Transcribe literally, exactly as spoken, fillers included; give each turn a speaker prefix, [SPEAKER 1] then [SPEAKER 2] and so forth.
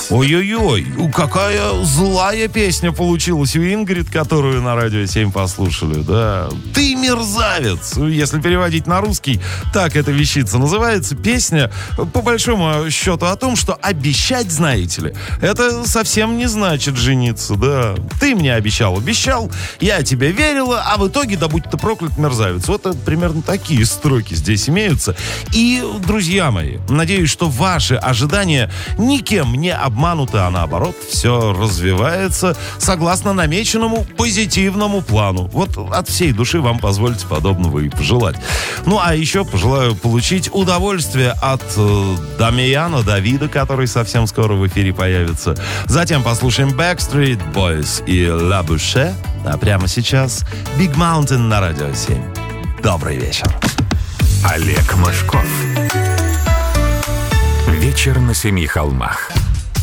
[SPEAKER 1] Ой-ой-ой, какая злая песня получилась у Ингрид, которую на Радио семь послушали, да. «Ты мерзавец», если переводить на русский, так эта вещица называется. Песня, по большому счету, о том, что обещать, знаете ли, это совсем не значит жениться, да. Ты мне обещал, обещал, я тебе верила, а в итоге, да будь ты проклят, мерзавец. Вот это, примерно такие строки здесь имеются. И, друзья мои, надеюсь, что ваши ожидания никем не обмануты, а наоборот, все развивается согласно намеченному позитивному плану. Вот от всей души вам позвольте подобного и пожелать. Ну, а еще пожелаю получить удовольствие от э, Дамиана Давида, который совсем скоро в эфире появится. Затем послушаем Backstreet Boys и La Bouche. А прямо сейчас Big Mountain на Радио семь. Добрый вечер.
[SPEAKER 2] Олег Мышков. Вечер на семи холмах.